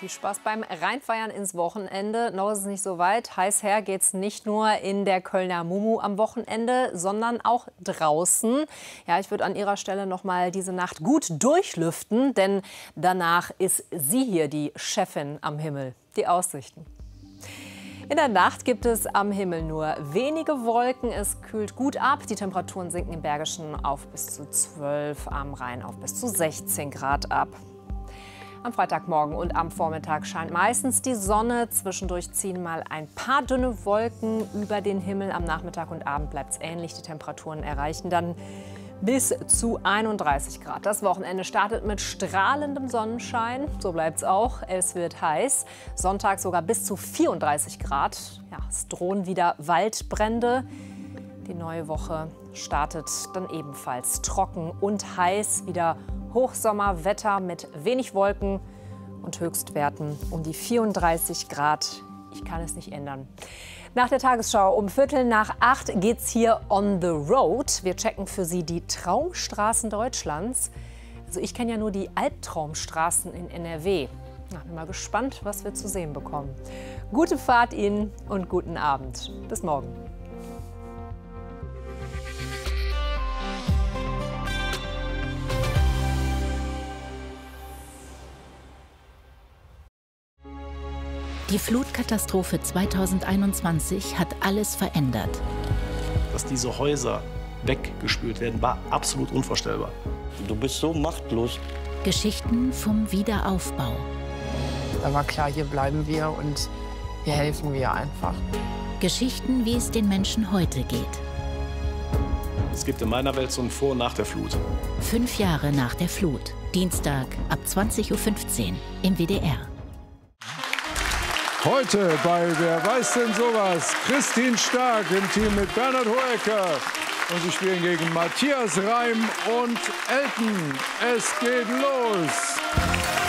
Viel Spaß beim Reinfeiern ins Wochenende. Noch ist es nicht so weit. Heiß her geht's nicht nur in der Kölner Mumu am Wochenende, sondern auch draußen. Ja, ich würde an Ihrer Stelle noch mal diese Nacht gut durchlüften, denn danach ist sie hier die Chefin am Himmel. Die Aussichten. In der Nacht gibt es am Himmel nur wenige Wolken. Es kühlt gut ab. Die Temperaturen sinken im Bergischen auf bis zu 12, am Rhein auf bis zu 16 Grad ab. Am Freitagmorgen und am Vormittag scheint meistens die Sonne. Zwischendurch ziehen mal ein paar dünne Wolken über den Himmel. Am Nachmittag und Abend bleibt es ähnlich. Die Temperaturen erreichen dann bis zu 31 Grad. Das Wochenende startet mit strahlendem Sonnenschein. So bleibt es auch. Es wird heiß. Sonntag sogar bis zu 34 Grad. Ja, es drohen wieder Waldbrände. Die neue Woche startet dann ebenfalls trocken und heiß. Wieder Hochsommerwetter mit wenig Wolken und Höchstwerten um die 34 Grad. Ich kann es nicht ändern. Nach der Tagesschau um 7:45 geht's hier on the road. Wir checken für Sie die Traumstraßen Deutschlands. Also ich kenne ja nur die Albtraumstraßen in NRW. Na, bin mal gespannt, was wir zu sehen bekommen. Gute Fahrt Ihnen und guten Abend. Bis morgen. Die Flutkatastrophe 2021 hat alles verändert. Dass diese Häuser weggespült werden, war absolut unvorstellbar. Du bist so machtlos. Geschichten vom Wiederaufbau. Da war klar, hier bleiben wir und hier helfen wir einfach. Geschichten, wie es den Menschen heute geht. Es gibt in meiner Welt so ein Vor- und Nach der Flut. 5 Jahre nach der Flut. Dienstag ab 20:15 Uhr im WDR. Heute bei Wer weiß denn sowas? Christine Stark im Team mit Bernhard Hoecker. Und sie spielen gegen Matthias Reim und Elton. Es geht los.